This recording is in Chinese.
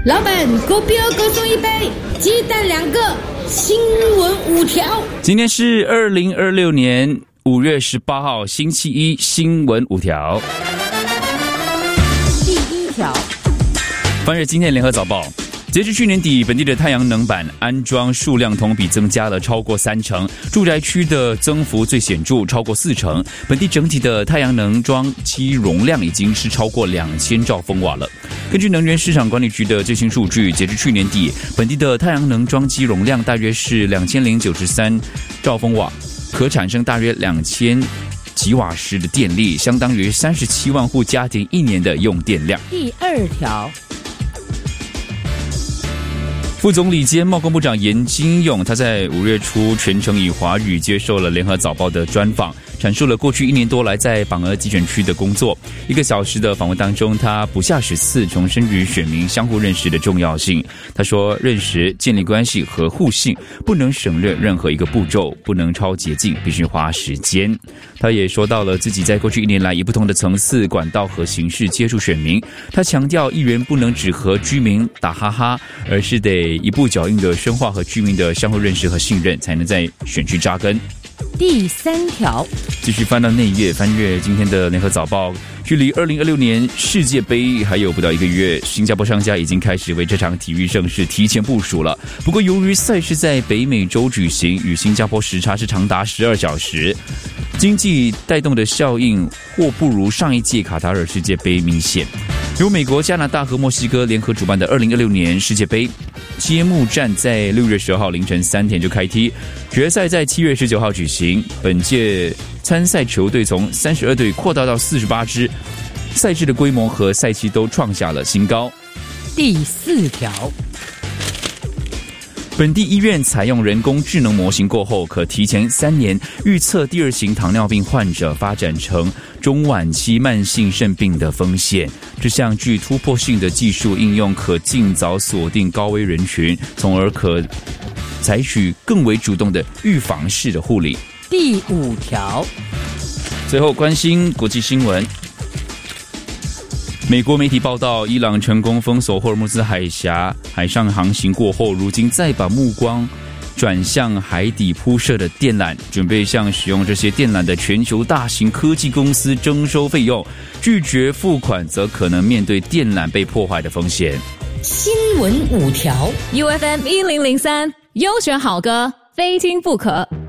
老板，股票各送一杯，鸡蛋2个，新闻5条。 今天是2026年5月18号，星期一，新闻5条。 第1条， 翻阅今天的联合早报。截至去年底，本地的太阳能板安装数量同比增加了超过30%，住宅区的增幅最显著，超过40%。本地整体的太阳能装机容量已经是超过2000兆风瓦了。根据能源市场管理局的最新数据，截至去年底，本地的太阳能装机容量大约是2093兆风瓦，可产生大约2000吉瓦时的电力，相当于37万户家庭1年的用电量。 第2条。 副总理兼贸工部长严金勇，他在5月初全程以华语接受了联合早报的专访，阐述了过去1年多来在榜鹅集选区的工作。1个小时的访问当中，他不下10次重申与选民相互认识的重要性。他说，认识、建立关系和互信不能省略任何一个步骤，不能超捷径，必须花时间。他也说到了自己在过去1年来以不同的层次、管道和形式接触选民。他强调，议员不能只和居民打哈哈，而是得一步脚印的深化和居民的相互认识和信任，才能在选区扎根。 第3条， 继续翻到内页，翻阅今天的联合早报。距离2026年世界杯还有不到1个月，新加坡商家已经开始为这场体育盛事提前部署了。不过，由于赛事在北美洲举行，与新加坡时差是长达12小时，经济带动的效应或不如上一届卡塔尔世界杯明显。由美国、加拿大和墨西哥联合主办的2026年世界杯揭幕战在6月10号凌晨3点就开踢，决赛在7月19号举行。本届参赛球队从32队扩大到48支，赛制的规模和赛期都创下了新高。 第4条。 本地医院采用人工智能模型过后，可提前3年预测第2型糖尿病患者发展成中晚期慢性肾病的风险。这项具突破性的技术应用可尽早锁定高危人群，从而可采取更为主动的预防式的护理。 第5条。 最后关心国际新闻。美国媒体报道，伊朗成功封锁霍尔木兹海峡海上航行过后，如今再把目光转向海底铺设的电缆，准备向使用这些电缆的全球大型科技公司征收费用，拒绝付款则可能面对电缆被破坏的风险。 新闻5条。 UFM 1003，优选好歌，非听不可。